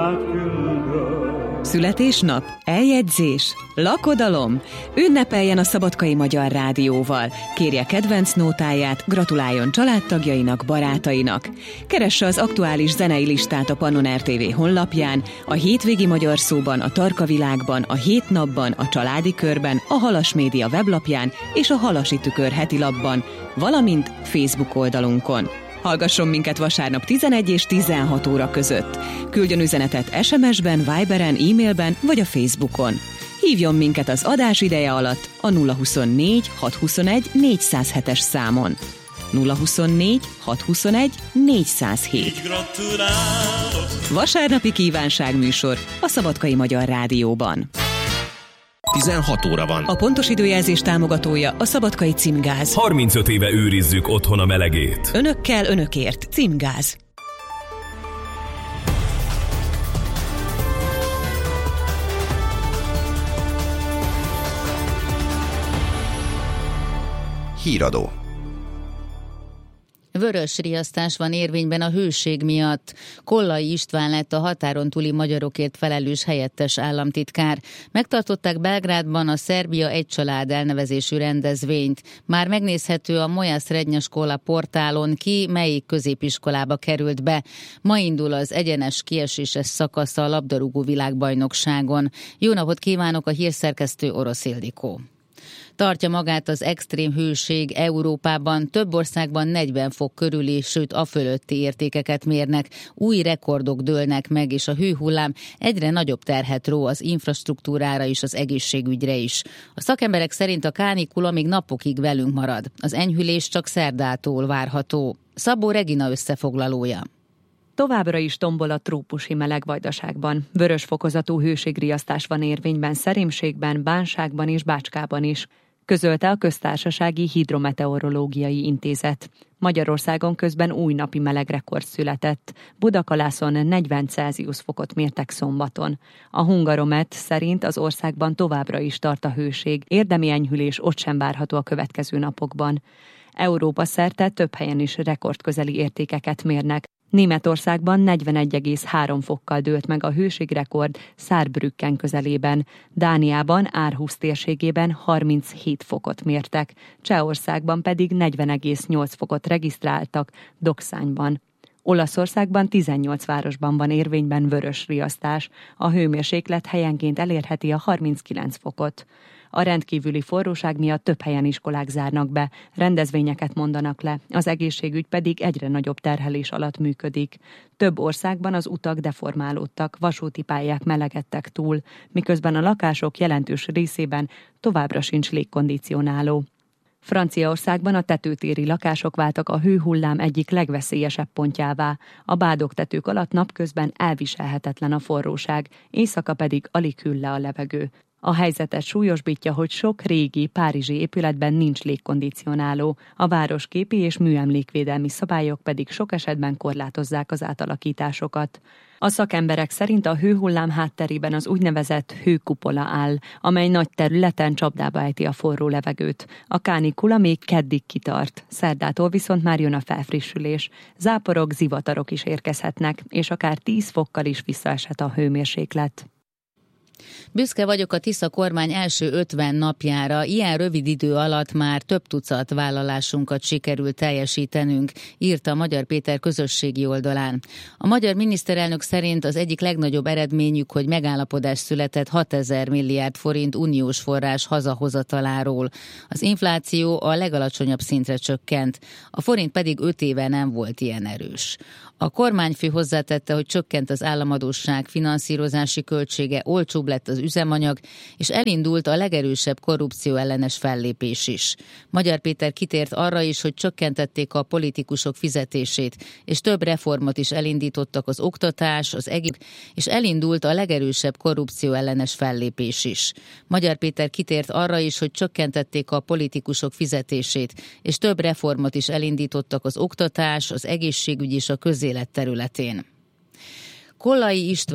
Születésnap, eljegyzés, lakodalom, ünnepeljen a Szabadkai Magyar Rádióval, kérje kedvenc nótáját, gratuláljon családtagjainak, barátainak. Keresse az aktuális zenei listát a Pannon RTV honlapján, a Hétvégi Magyar Szóban, a Tarka Világban, a Hét Napban, a Családi Körben, a Halas Média weblapján és a Halasi Tükör heti lapban, valamint Facebook oldalunkon. Hallgasson minket vasárnap 11 és 16 óra között. Küldjön üzenetet SMS-ben, Viberen, e-mailben vagy a Facebookon. Hívjon minket az adás ideje alatt a 024 621 407-es számon. 024 621 407. Vasárnapi kívánságműsor a Szabadkai Magyar Rádióban. 16 óra van. A pontos időjelzés támogatója a Szabadkai Címgáz. 35 éve őrizzük otthon a melegét. Önökkel, önökért. Címgáz. Híradó. Vörös riasztás van érvényben a hőség miatt. Kollai István lett a határon túli magyarokért felelős helyettes államtitkár. Megtartották Belgrádban a Szerbia egy család elnevezésű rendezvényt. Már megnézhető a Moja Srednja Škola portálon ki, melyik középiskolába került be. Ma indul az egyenes kieséses szakasza a labdarúgó világbajnokságon. Jó napot kívánok, a hírszerkesztő Orosz Ildikó. Tartja magát az extrém hőség Európában, több országban 40 fok körüli, sőt a fölötti értékeket mérnek, új rekordok dőlnek meg, és a hőhullám egyre nagyobb terhet ró az infrastruktúrára és az egészségügyre is. A szakemberek szerint a kánikula még napokig velünk marad, az enyhülés csak szerdától várható. Szabó Regina összefoglalója. Továbbra is tombol a trópusi melegvajdaságban. Vörös fokozatú hőségriasztás van érvényben Szerémségben, Bánságban és Bácskában is, közölte a Köztársasági Hidrometeorológiai Intézet. Magyarországon közben új napi melegrekord született. Budakalászon 40 Celsius fokot mértek szombaton. A Hungaromet szerint az országban továbbra is tart a hőség. Érdemi enyhülés ott sem várható a következő napokban. Európa szerte több helyen is rekordközeli értékeket mérnek. Németországban 41,3 fokkal dőlt meg a hőségrekord Saarbrücken közelében, Dániában Aarhus térségében 37 fokot mértek, Csehországban pedig 40,8 fokot regisztráltak Dokszányban. Olaszországban 18 városban van érvényben vörös riasztás, a hőmérséklet helyenként elérheti a 39 fokot. A rendkívüli forróság miatt több helyen iskolák zárnak be, rendezvényeket mondanak le, az egészségügy pedig egyre nagyobb terhelés alatt működik. Több országban az utak deformálódtak, vasúti pályák melegedtek túl, miközben a lakások jelentős részében továbbra sincs légkondicionáló. Franciaországban a tetőtéri lakások váltak a hőhullám egyik legveszélyesebb pontjává. A bádogtetők alatt napközben elviselhetetlen a forróság, éjszaka pedig alig hűl le a levegő. A helyzetet súlyosbítja, hogy sok régi párizsi épületben nincs légkondicionáló, a városképi és műemlékvédelmi szabályok pedig sok esetben korlátozzák az átalakításokat. A szakemberek szerint a hőhullám hátterében az úgynevezett hőkupola áll, amely nagy területen csapdába ejti a forró levegőt. A kánikula még keddig kitart, szerdától viszont már jön a felfrissülés. Záporok, zivatarok is érkezhetnek, és akár 10 fokkal is visszaeshet a hőmérséklet. Büszke vagyok a Tisza kormány első 50 napjára. Ilyen rövid idő alatt már több tucat vállalásunkat sikerült teljesítenünk, írta Magyar Péter közösségi oldalán. A magyar miniszterelnök szerint az egyik legnagyobb eredményük, hogy megállapodás született 6000 milliárd forint uniós forrás hazahozataláról. Az infláció a legalacsonyabb szintre csökkent, a forint pedig 5 éve nem volt ilyen erős. A kormányfő hozzátette, hogy csökkent az államadósság finanszírozási költsége, olcsóbb lett az üzemanyag, és elindult a legerősebb korrupció ellenes fellépés is. Magyar Péter kitért arra is, hogy csökkentették a politikusok fizetését, és több reformot is elindítottak az oktatás, az egészségügy, és elindult a legerősebb korrupció ellenes fellépés is. Magyar Péter kitért arra is, hogy csökkentették a politikusok fizetését, és több reformot is elindítottak az oktatás, az egészségügy és a közélet területén. Kollai István